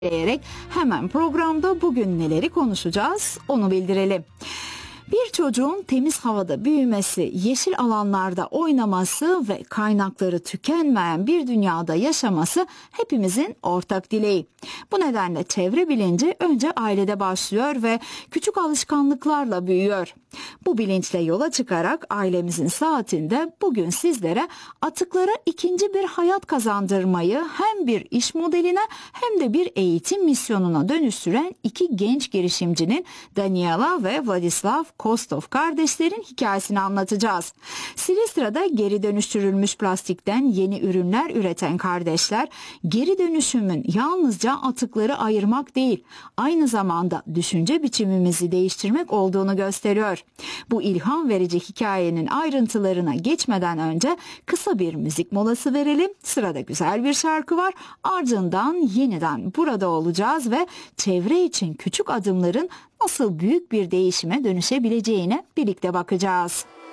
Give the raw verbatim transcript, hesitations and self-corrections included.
diyerek hemen programda bugün neleri konuşacağız onu bildirelim. Bir çocuğun temiz havada büyümesi, yeşil alanlarda oynaması ve kaynakları tükenmeyen bir dünyada yaşaması hepimizin ortak dileği. Bu nedenle çevre bilinci önce ailede başlıyor ve küçük alışkanlıklarla büyüyor. Bu bilinçle yola çıkarak ailemizin saatinde bugün sizlere atıklara ikinci bir hayat kazandırmayı hem bir iş modeline hem de bir eğitim misyonuna dönüştüren iki genç girişimcinin Daniela ve Vladislav Kostov kardeşlerin hikayesini anlatacağız. Silistra'da geri dönüştürülmüş plastikten yeni ürünler üreten kardeşler, geri dönüşümün yalnızca atıkları ayırmak değil, aynı zamanda düşünce biçimimizi değiştirmek olduğunu gösteriyor. Bu ilham verici hikayenin ayrıntılarına geçmeden önce kısa bir müzik molası verelim. Sırada güzel bir şarkı var. Ardından yeniden burada olacağız ve çevre için küçük adımların nasıl büyük bir değişime dönüşebileceğine birlikte bakacağız.